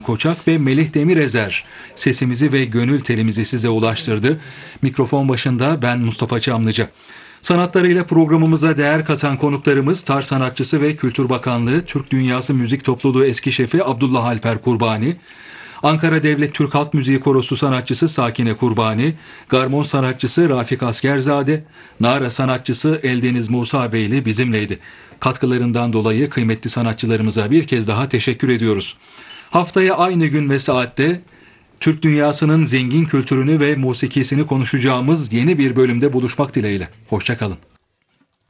Koçak ve Melih Demirezer sesimizi ve gönül telimizi size ulaştırdı. Mikrofon başında ben Mustafa Çamlıca. Sanatlarıyla programımıza değer katan konuklarımız tar sanatçısı ve Kültür Bakanlığı Türk Dünyası Müzik Topluluğu eski şefi Abdullah Alper Kurbani, Ankara Devlet Türk Halk Müziği Korosu sanatçısı Sakine Kurbani, Garmon sanatçısı Rafik Askerzade, Nara sanatçısı Eldeniz Musa Beyli bizimleydi. Katkılarından dolayı kıymetli sanatçılarımıza bir kez daha teşekkür ediyoruz. Haftaya aynı gün ve saatte Türk dünyasının zengin kültürünü ve musikisini konuşacağımız yeni bir bölümde buluşmak dileğiyle. Hoşça kalın.